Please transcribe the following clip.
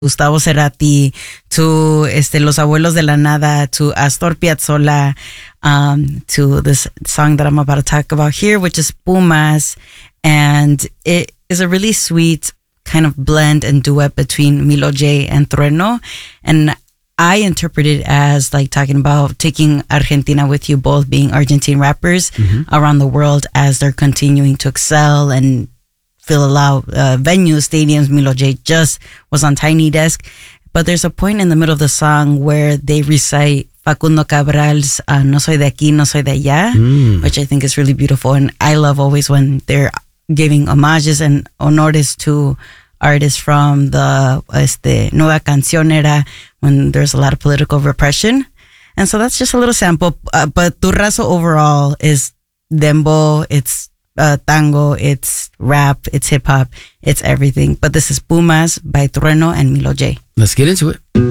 Gustavo Cerati, to Los Abuelos de la Nada, to Astor Piazzolla, to this song that I'm about to talk about here, which is Pumas. And it is a really sweet kind of blend and duet between Milo J and Trueno. And I interpret it as like talking about taking Argentina with you, both being Argentine rappers around the world as they're continuing to excel and fill a lot of venues, stadiums. Milo J just was on Tiny Desk. But there's a point in the middle of the song where they recite Facundo Cabral's No Soy de Aquí, No Soy de Allá, which I think is really beautiful. And I love always when they're giving homages and honores to artists from the Nueva Canción era, when there's a lot of political repression. And so that's just a little sample. But Tu Razo overall is dembow, it's tango, it's rap, it's hip hop, it's everything. But this is Pumas by Trueno and Milo J. Let's get into it.